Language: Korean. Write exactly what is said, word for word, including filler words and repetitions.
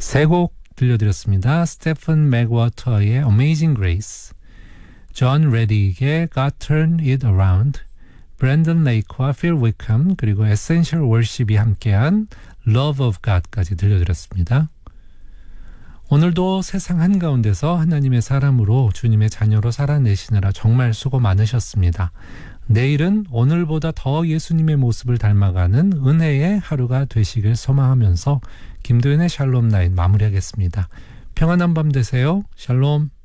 세 곡 들려드렸습니다. 스테픈 맥워터의 Amazing Grace, 존 레딕의 God Turn It Around, 브랜든 레이크와 필 위컴 그리고 에센셜 월십이 함께한 Love of God까지 들려드렸습니다. 오늘도 세상 한가운데서 하나님의 사람으로 주님의 자녀로 살아내시느라 정말 수고 많으셨습니다. 내일은 오늘보다 더 예수님의 모습을 닮아가는 은혜의 하루가 되시길 소망하면서 김도현의 샬롬 나인 마무리하겠습니다. 평안한 밤 되세요. 샬롬.